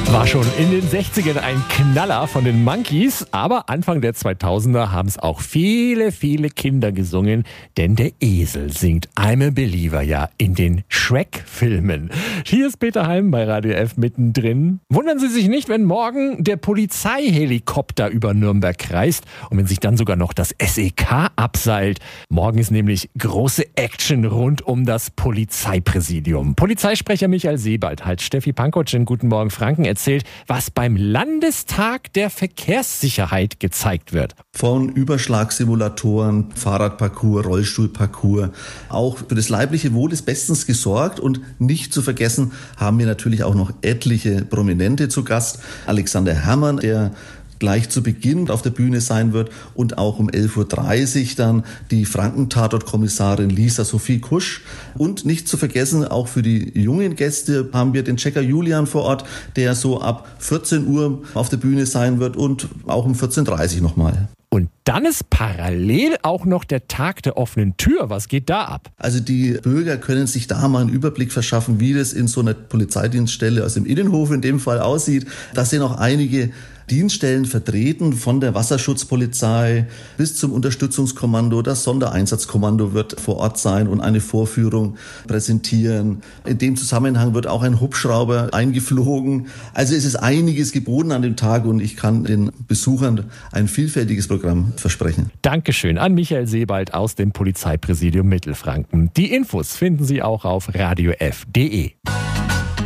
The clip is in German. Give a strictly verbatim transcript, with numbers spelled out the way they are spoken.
War schon in den sechzigern ein Knaller von den Monkees, aber Anfang der zweitausender haben es auch viele, viele Kinder gesungen, denn der Esel singt I'm a Believer ja in den Shrek-Filmen. Hier ist Peter Heim bei Radio F mittendrin. Wundern Sie sich nicht, wenn morgen der Polizeihelikopter über Nürnberg kreist und wenn sich dann sogar noch das S E K abseilt. Morgen ist nämlich große Action rund um das Polizeipräsidium. Polizeisprecher Michael Sebald hat Steffi Pankotsch in Guten Morgen Franken erzählt, was beim Landestag der Verkehrssicherheit gezeigt wird. Von Überschlagsimulatoren, Fahrradparcours, Rollstuhlparcours. Auch für das leibliche Wohl ist bestens gesorgt und nicht zu vergessen haben wir natürlich auch noch etliche Prominente zu Gast. Alexander Herrmann, der gleich zu Beginn auf der Bühne sein wird, und auch um elf Uhr dreißig dann die Franken-Tatort-Kommissarin Lisa Sophie Kusch. Und nicht zu vergessen, auch für die jungen Gäste haben wir den Checker Julian vor Ort, der so ab vierzehn Uhr auf der Bühne sein wird und auch um vierzehn Uhr dreißig nochmal. Und dann ist parallel auch noch der Tag der offenen Tür. Was geht da ab? Also die Bürger können sich da mal einen Überblick verschaffen, wie das in so einer Polizeidienststelle aus dem Innenhof in dem Fall aussieht. Da sind auch einige Dienststellen vertreten, von der Wasserschutzpolizei bis zum Unterstützungskommando. Das Sondereinsatzkommando wird vor Ort sein und eine Vorführung präsentieren. In dem Zusammenhang wird auch ein Hubschrauber eingeflogen. Also es ist einiges geboten an dem Tag und ich kann den Besuchern ein vielfältiges Programm versprechen. Dankeschön an Michael Sebald aus dem Polizeipräsidium Mittelfranken. Die Infos finden Sie auch auf radio f punkt de.